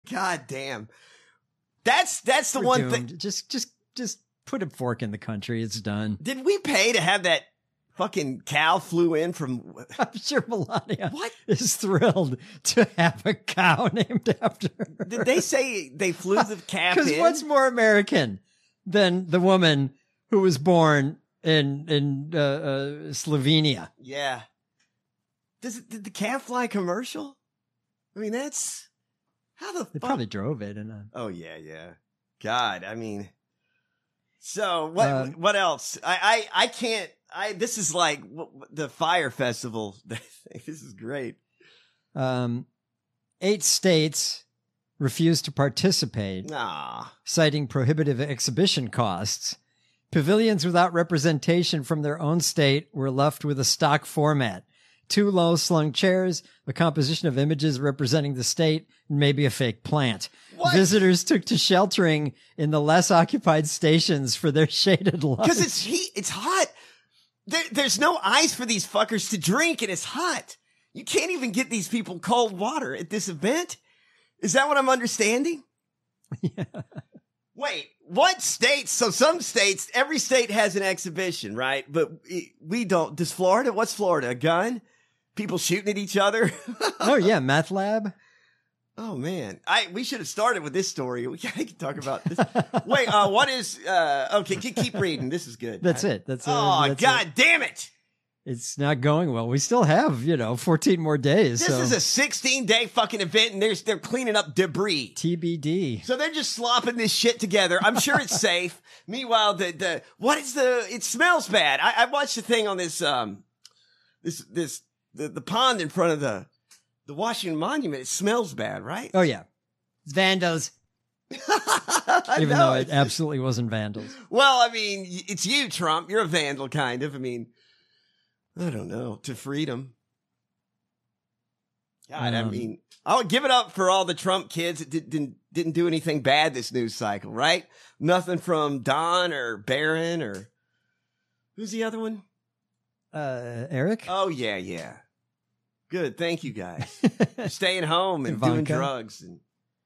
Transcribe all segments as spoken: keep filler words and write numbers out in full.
God damn. That's that's the We're one doomed. thing. Just, just, just put a fork in the country. It's done. Did we pay to have that fucking cow flew in from? I'm sure Melania What? is thrilled to have a cow named after her. Did they say they flew the calf in? Because what's more American than the woman who was born in in uh, uh, Slovenia? Yeah. Does it, did the calf fly commercial? I mean, that's how the They fuck? probably drove it. In a... Oh yeah, yeah. God, I mean. So what? Uh, what else? I, I I can't. I this is like w- w- the Fire Festival. This is great. Um, eight states refused to participate, Ah. citing prohibitive exhibition costs. Pavilions without representation from their own state were left with a stock format. Two low-slung chairs, a composition of images representing the state, and maybe a fake plant. What? Visitors took to sheltering in the less occupied stations for their shaded lights. Because it's heat. It's hot. There, there's no ice for these fuckers to drink, and it's hot. You can't even get these people cold water at this event. Is that what I'm understanding? Yeah. Wait, what states? So some states, every state has an exhibition, right? But we don't. Does Florida? What's Florida? A gun? People shooting at each other? Oh, yeah, meth lab. Oh man, I we should have started with this story. We can talk about this. Wait, uh, what is? Uh, okay, keep, keep reading. This is good. That's I, it. That's oh that's God it. damn it! It's not going well. We still have, you know, fourteen more days. This so. is a sixteen day fucking event, and they're they're cleaning up debris. T B D. So they're just slopping this shit together. I'm sure it's safe. Meanwhile, the the what is the? It smells bad. I, I watched the thing on this um this this the, the pond in front of the the Washington Monument. It smells bad, right? Oh, yeah. It's vandals. Even know, though it it's- absolutely wasn't vandals. Well, I mean, it's you, Trump. You're a vandal, kind of. I mean, I don't know. To freedom. God, I Um, mean, I'll give it up for all the Trump kids that did, didn't didn't do anything bad this news cycle, right? Nothing from Don or Barron or who's the other one? Uh, Eric? Oh yeah, yeah. Good, thank you guys. Staying home and doing Ivanka. drugs and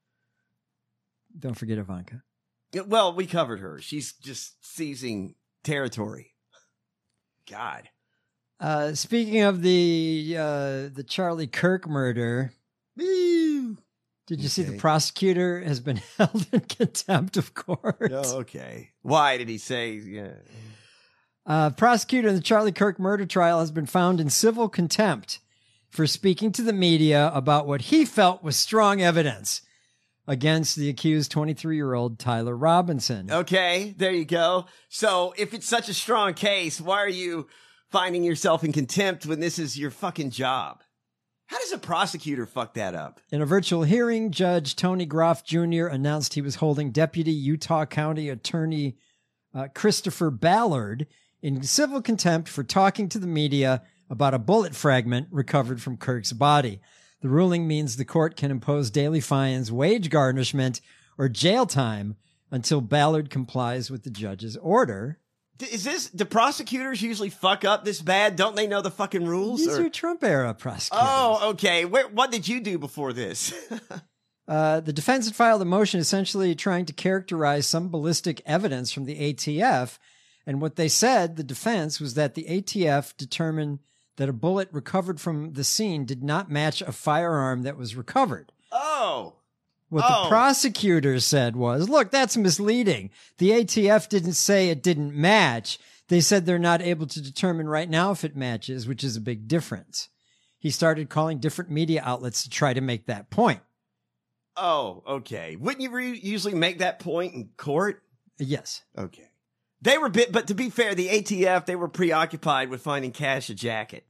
Don't forget Ivanka. well, we covered her. She's just seizing territory. God. Uh, speaking of the uh, the Charlie Kirk murder, Woo. did you see the Okay. prosecutor has been held in contempt of court? Oh, okay. Why did he say? Yeah. Uh, prosecutor in the Charlie Kirk murder trial has been found in civil contempt for speaking to the media about what he felt was strong evidence against the accused twenty-three-year-old Tyler Robinson. Okay, there you go. So if it's such a strong case, why are you finding yourself in contempt when this is your fucking job? How does a prosecutor fuck that up? In a virtual hearing, Judge Tony Groff Junior announced he was holding Deputy Utah County Attorney uh, Christopher Ballard in civil contempt for talking to the media about a bullet fragment recovered from Kirk's body. The ruling means the court can impose daily fines, wage garnishment, or jail time until Ballard complies with the judge's order. D- Is this, do prosecutors usually fuck up this bad? Don't they know the fucking rules? These or- are Trump-era prosecutors. Oh, okay. Where, what did you do before this? Uh, the defense had filed a motion essentially trying to characterize some ballistic evidence from the A T F. And what they said, the defense, was that the A T F determined that a bullet recovered from the scene did not match a firearm that was recovered. Oh. What Oh. the prosecutors said was, look, that's misleading. The A T F didn't say it didn't match. They said they're not able to determine right now if it matches, which is a big difference. He started calling different media outlets to try to make that point. Oh, okay. Wouldn't you re- usually make that point in court? Yes. Okay. They were bit, but to be fair, the A T F, they were preoccupied with finding Cash a jacket.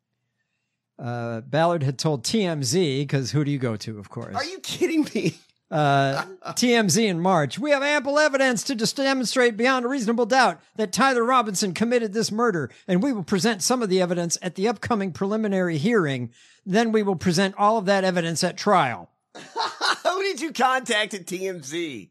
Uh, Ballard had told T M Z, because who do you go to, of course? Are you kidding me? Uh, T M Z in March. We have ample evidence to just demonstrate beyond a reasonable doubt that Tyler Robinson committed this murder, and we will present some of the evidence at the upcoming preliminary hearing. Then we will present all of that evidence at trial. Who did you contact at T M Z?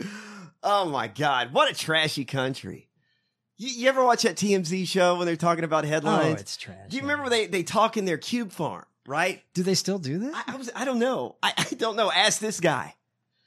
Oh my God. What a trashy country. You, you ever watch that T M Z show when they're talking about headlines? Oh, it's trash. Do you remember they, they talk in their cube farm, right? Do they still do that? I, I was, I don't know. I, I don't know. Ask this guy.